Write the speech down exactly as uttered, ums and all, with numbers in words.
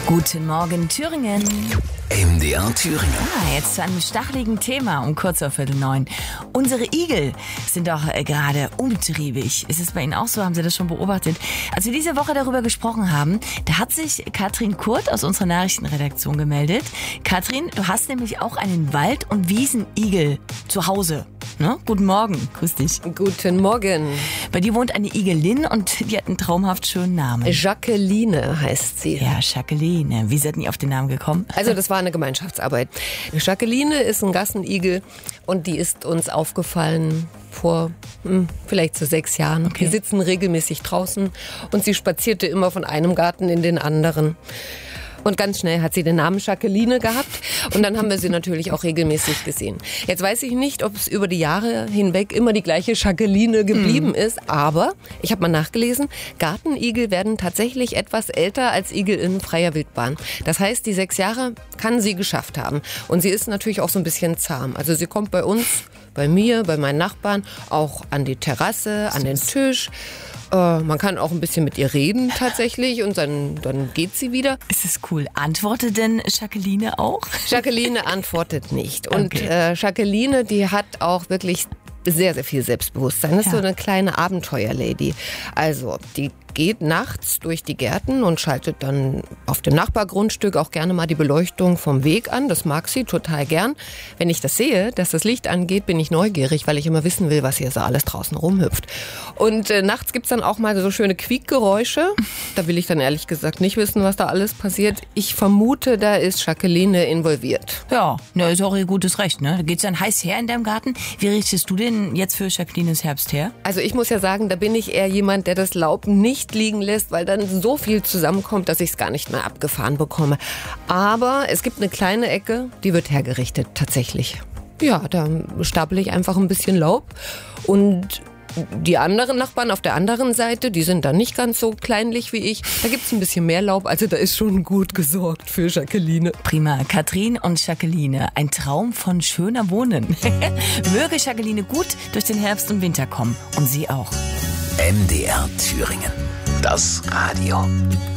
Guten Morgen, Thüringen. M D R Thüringen. Ah, jetzt zu einem stacheligen Thema um kurz vor Viertel neun. Unsere Igel sind doch äh, gerade umtriebig. Ist es bei Ihnen auch so? Haben Sie das schon beobachtet? Als wir diese Woche darüber gesprochen haben, da hat sich Katrin Kurt aus unserer Nachrichtenredaktion gemeldet. Katrin, du hast nämlich auch einen Wald- und Wiesenigel zu Hause. Ne? Guten Morgen, grüß dich. Guten Morgen. Bei dir wohnt eine Igelin und die hat einen traumhaft schönen Namen. Jacqueline heißt sie. Ja, Jacqueline. Wie seid ihr auf den Namen gekommen? Also das war eine Gemeinschaftsarbeit. Jacqueline ist ein Gassenigel und die ist uns aufgefallen vor hm, vielleicht so sechs Jahren. Okay. Die sitzen regelmäßig draußen und sie spazierte immer von einem Garten in den anderen. Und ganz schnell hat sie den Namen Jacqueline gehabt und dann haben wir sie natürlich auch regelmäßig gesehen. Jetzt weiß ich nicht, ob es über die Jahre hinweg immer die gleiche Jacqueline geblieben mm. ist, aber ich habe mal nachgelesen, Gartenigel werden tatsächlich etwas älter als Igel in freier Wildbahn. Das heißt, die sechs Jahre kann sie geschafft haben und sie ist natürlich auch so ein bisschen zahm. Also sie kommt bei uns, bei mir, bei meinen Nachbarn auch an die Terrasse, an den Tisch. Äh, man kann auch ein bisschen mit ihr reden tatsächlich und dann, dann geht sie wieder. Ist es cool. Antwortet denn Jacqueline auch? Jacqueline antwortet nicht. Und Okay. äh, Jacqueline, die hat auch wirklich sehr, sehr viel Selbstbewusstsein. Das ist Ja. so eine kleine Abenteuerlady. Also, die geht nachts durch die Gärten und schaltet dann auf dem Nachbargrundstück auch gerne mal die Beleuchtung vom Weg an. Das mag sie total gern. Wenn ich das sehe, dass das Licht angeht, bin ich neugierig, weil ich immer wissen will, was hier so alles draußen rumhüpft. Und äh, nachts gibt's dann auch mal so schöne Quiekgeräusche. Da will ich dann ehrlich gesagt nicht wissen, was da alles passiert. Ich vermute, da ist Jacqueline involviert. Ja, ne, ist auch ihr gutes Recht, ne? Da geht's dann heiß her in deinem Garten. Wie richtest du denn jetzt für Jacquelines Herbst her? Also ich muss ja sagen, da bin ich eher jemand, der das Laub nicht liegen lässt, weil dann so viel zusammenkommt, dass ich es gar nicht mehr abgefahren bekomme. Aber es gibt eine kleine Ecke, die wird hergerichtet, tatsächlich. Ja, da stapel ich einfach ein bisschen Laub und die anderen Nachbarn auf der anderen Seite, die sind dann nicht ganz so kleinlich wie ich. Da gibt's ein bisschen mehr Laub, also da ist schon gut gesorgt für Jacqueline. Prima. Katrin und Jacqueline. Ein Traum von schöner Wohnen. Möge Jacqueline gut durch den Herbst und Winter kommen. Und Sie auch. M D R Thüringen. Das Radio.